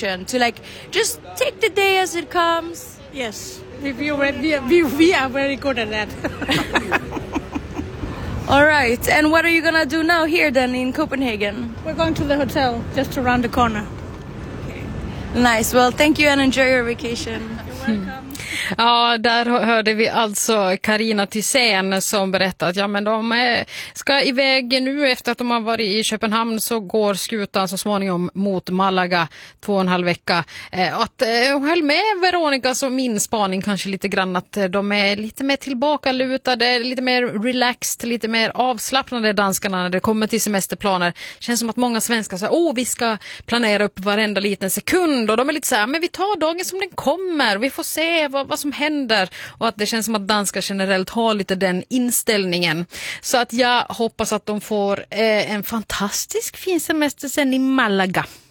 vacation to like just take the day as it comes? Yes, we are very good at that. All right. And what are you gonna do now here then in Copenhagen? We're going to the hotel just around the corner. Nice. Well, thank you and enjoy your vacation. You're welcome. Ja, där hörde vi alltså Carina Thysén som berättade att men de ska iväg nu efter att de har varit i Köpenhamn, så går skutan så småningom mot Malaga 2,5 vecka. Hon höll med Veronica, så min spaning kanske lite grann att de är lite mer tillbakalutade, lite mer relaxed, lite mer avslappnade danskarna när det kommer till semesterplaner. Känns som att många svenskar säger vi ska planera upp varenda liten sekund, och de är lite så här, men vi tar dagen som den kommer, vi får se vad som händer, och att det känns som att danskar generellt har lite den inställningen. Så att jag hoppas att de får en fantastisk fin semester sen i Malaga.